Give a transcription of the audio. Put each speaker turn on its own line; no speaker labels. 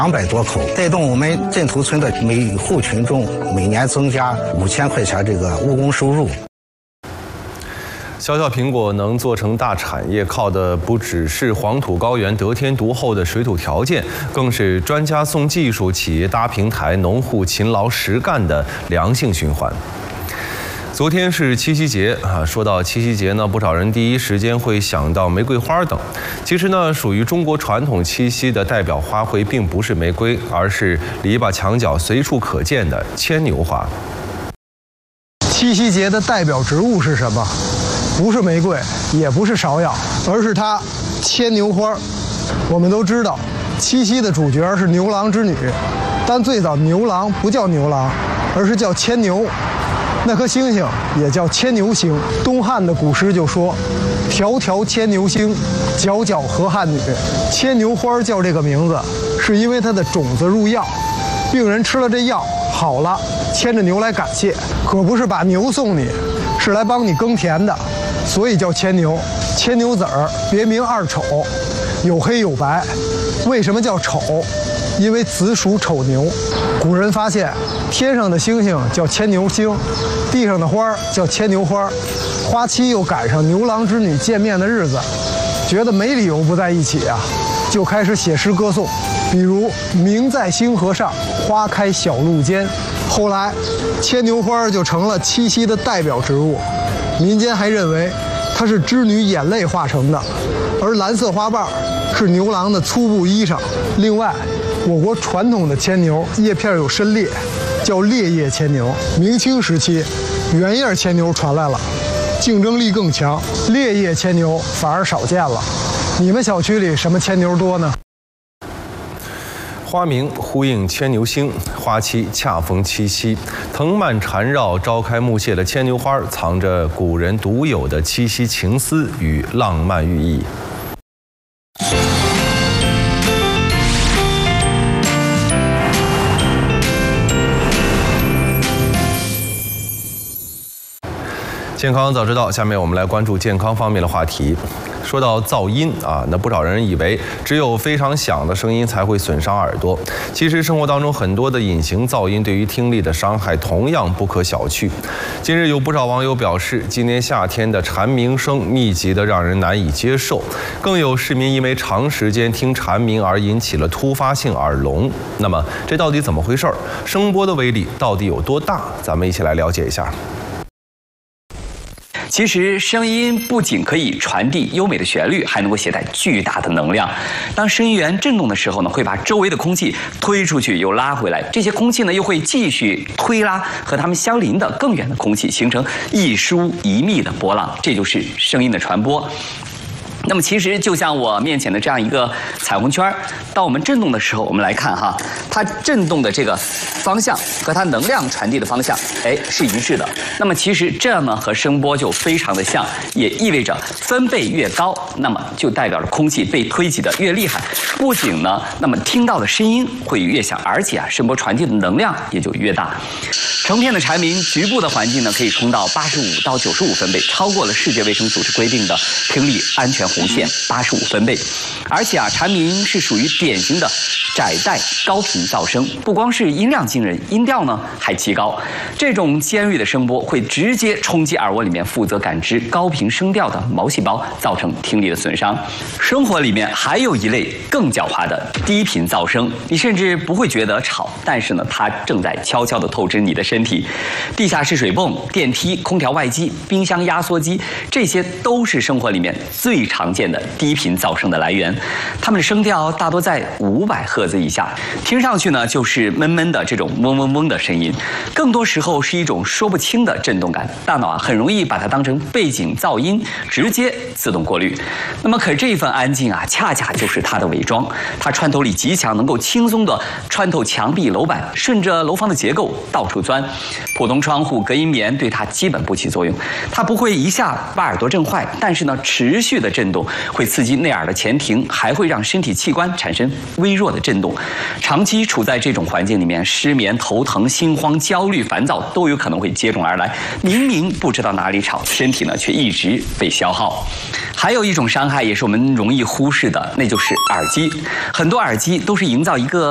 200多口，带动我们镇头村的每户群众每年增加5000块钱这个务工收入。
小苹果能做成大产业，靠的不只是黄土高原得天独厚的水土条件，更是专家送技术、企业搭平台、农户勤劳实干的良性循环。昨天是七夕节啊，说到七夕节呢，不少人第一时间会想到玫瑰花等。其实呢，属于中国传统七夕的代表花卉并不是玫瑰，而是篱笆墙角随处可见的牵牛花。
七夕节的代表植物是什么？不是玫瑰，也不是芍药，而是它牵牛花。我们都知道，七夕的主角是牛郎织女，但最早牛郎不叫牛郎，而是叫牵牛。那颗星星也叫牵牛星。东汉的古诗就说：“迢迢牵牛星，皎皎河汉女。”牵牛花叫这个名字，是因为它的种子入药，病人吃了这药好了，牵着牛来感谢，可不是把牛送你，是来帮你耕田的，所以叫牵牛。牵牛子儿别名二丑，有黑有白。为什么叫丑？因为子属丑牛。古人发现，天上的星星叫牵牛星，地上的花叫牵牛花。花期又赶上牛郎织女见面的日子，觉得没理由不在一起啊，就开始写诗歌颂，比如“明在星河上，花开小路间”。后来，牵牛花就成了七夕的代表植物。民间还认为它是织女眼泪化成的，而蓝色花瓣是牛郎的粗布衣裳。另外，我国传统的牵牛叶片有深裂，叫裂叶牵牛。明清时期，圆叶牵牛传来了，竞争力更强，裂叶牵牛反而少见了。你们小区里什么牵牛多呢？
花名呼应牵牛星，花期恰逢七夕，藤蔓缠绕、朝开暮谢的牵牛花，藏着古人独有的七夕情思与浪漫寓意。健康早知道，下面我们来关注健康方面的话题。说到噪音啊，那不少人以为只有非常响的声音才会损伤耳朵。其实生活当中很多的隐形噪音对于听力的伤害同样不可小觑。近日有不少网友表示，今年夏天的蝉鸣声密集的让人难以接受，更有市民因为长时间听蝉鸣而引起了突发性耳聋。那么这到底怎么回事？声波的威力到底有多大？咱们一起来了解一下。
其实，声音不仅可以传递优美的旋律，还能够携带巨大的能量。当声音源震动的时候呢，会把周围的空气推出去又拉回来，这些空气呢又会继续推拉和它们相邻的更远的空气，形成一疏一密的波浪，这就是声音的传播。那么其实就像我面前的这样一个彩虹圈，当我们震动的时候，我们来看哈，它震动的这个方向和它能量传递的方向，是一致的。那么其实这样呢，和声波就非常的像，也意味着分贝越高，那么就代表着空气被推挤的越厉害。不仅呢，那么听到的声音会越响，而且声波传递的能量也就越大。成片的蝉鸣，局部的环境呢可以冲到85到95分贝，超过了世界卫生组织规定的听力安全红线85分贝。而且蝉鸣是属于典型的窄带高频噪声，不光是音量惊人，音调呢还极高。这种尖锐的声波会直接冲击耳蜗里面负责感知高频声调的毛细胞，造成听力的损伤。生活里面还有一类更狡猾的低频噪声，你甚至不会觉得吵，但是呢，它正在悄悄地透支你的身体。地下室水泵、电梯、空调外机、冰箱压缩机，这些都是生活里面最常见的低频噪声的来源。它们的声调大多在500赫兹以下，听上去呢就是闷闷的这种嗡嗡嗡的声音，更多时候是一种说不清的震动感。大脑很容易把它当成背景噪音，直接自动过滤。那么可这一份安静恰恰就是它的伪装，它穿透力极强，能够轻松地穿透墙壁、楼板，顺着楼房的结构到处钻。普通窗户、隔音棉对它基本不起作用，它不会一下把耳朵震坏，但是呢，持续的震动会刺激内耳的前庭，还会让身体器官产生微弱的震动。长期处在这种环境里面，失眠、头疼、心慌、焦虑、烦躁都有可能会接踵而来。明明不知道哪里吵，身体呢却一直被消耗。还有一种伤害也是我们容易忽视的，那就是耳机。很多耳机都是营造一个